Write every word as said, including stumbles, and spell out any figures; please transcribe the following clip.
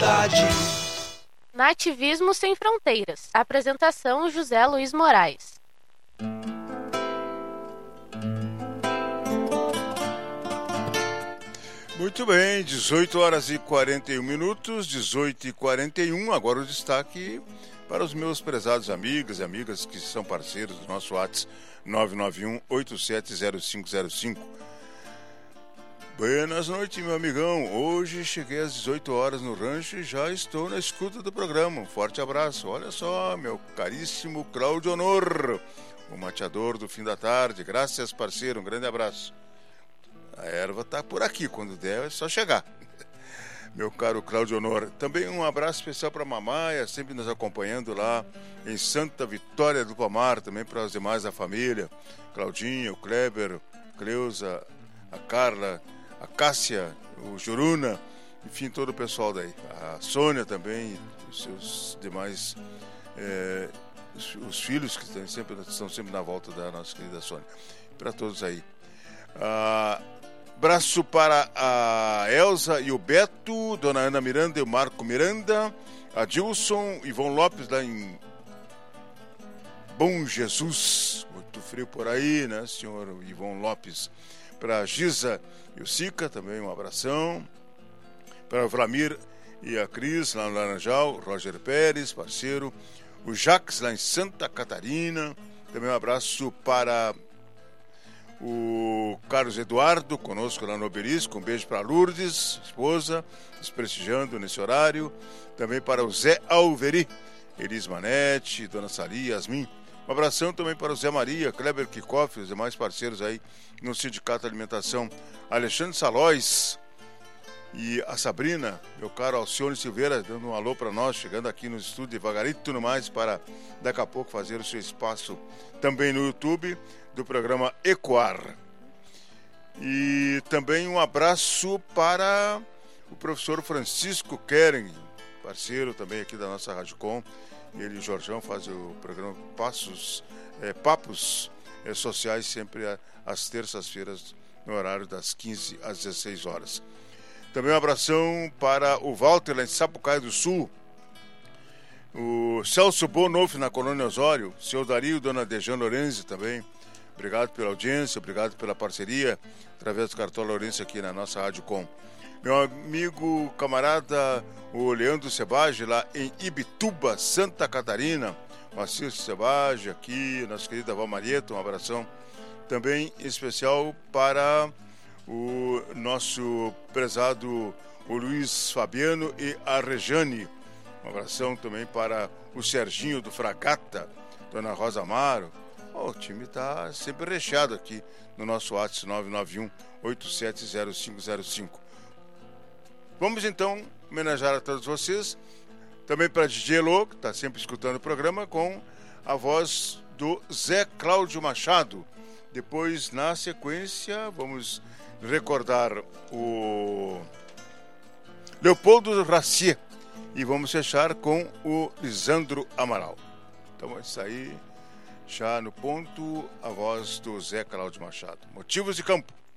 cidade. Nativismo Sem Fronteiras. Apresentação José Luiz Moraes. Muito bem, dezoito horas e quarenta e um minutos, dezoito e quarenta e um. Agora o destaque para os meus prezados amigos e amigas que são parceiros do nosso WhatsApp nove nove um oito sete zero cinco zero cinco. Buenas noites, meu amigão. Hoje cheguei às dezoito horas no rancho e já estou na escuta do programa. Um forte abraço. Olha só, meu caríssimo Cláudio Honor, o mateador do fim da tarde. Graças, parceiro. Um grande abraço. A erva tá por aqui, quando der é só chegar. Meu caro Cláudio Honor. Também um abraço especial para a Mamaia, sempre nos acompanhando lá em Santa Vitória do Palmar, também para os demais da família. Claudinho, o Kleber, Cleusa, a Carla, a Cássia, o Juruna, enfim, todo o pessoal daí. A Sônia também, os seus demais é, os, os filhos que estão sempre, estão sempre na volta da nossa querida Sônia. Para todos aí. Ah, Abraço para a Elza e o Beto, Dona Ana Miranda e o Marco Miranda, a Dilson, Ivon Lopes lá em Bom Jesus, muito frio por aí, né, senhor Ivon Lopes. Para a Giza e o Sica, também um abração. Para o Vlamir e a Cris lá no Laranjal, Roger Pérez, parceiro. O Jax lá em Santa Catarina, também um abraço para o Carlos Eduardo, conosco lá no Obelisco. Um beijo para Lourdes, esposa, nos prestigiando nesse horário. Também para o Zé Alveri, Elis Manete, Dona Sali, Yasmin. Um abração também para o Zé Maria, Kleber Kikoff, os demais parceiros aí no Sindicato Alimentação. Alexandre Salóis e a Sabrina, meu caro Alcione Silveira, dando um alô para nós, chegando aqui no estúdio devagarito e tudo mais, para daqui a pouco fazer o seu espaço também no YouTube do programa Ecoar. E também um abraço para o professor Francisco Keren, parceiro também aqui da nossa Rádio Com. Ele e o Jorjão fazem o programa Passos, é, Papos é, Sociais, sempre às terças-feiras, no horário das quinze às dezesseis horas. Também um abração para o Walter, lá em Sapucaia do Sul. O Celso Bonoff, na Colônia Osório. O seu Dario, Dona Dejan Lorenzi também. Obrigado pela audiência, obrigado pela parceria através do Cartola Lourenço aqui na nossa Rádio Com. Meu amigo, camarada, o Leandro Sebage, lá em Ibituba, Santa Catarina. O Assis Sebage aqui, nossa querida Val Marieta, um abração. Também especial para o nosso prezado o Luiz Fabiano e a Rejane. Um abração também para o Serginho do Fragata, Dona Rosa Amaro. Oh, o time está sempre recheado aqui no nosso WhatsApp nove nove um oito sete zero cinco zero cinco. Vamos então homenagear a todos vocês. Também para D J Elô, que está sempre escutando o programa, com a voz do Zé Cláudio Machado. Depois, na sequência, vamos recordar o Leopoldo Racier e vamos fechar com o Lisandro Amaral. Então, isso aí, já no ponto, a voz do Zé Cláudio Machado. Motivos de Campo.